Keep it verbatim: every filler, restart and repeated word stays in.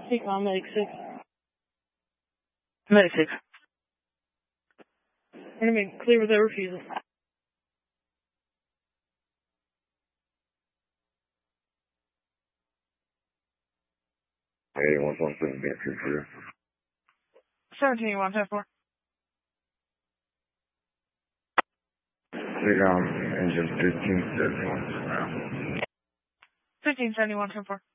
Hey, com, Medic six. Medic six. We're going to be clear with that refusal. Hey, one one seven, being two zero. seventeen one ten four. Big um, engine fifteen seventy-one. fifteen seventy-one ten four.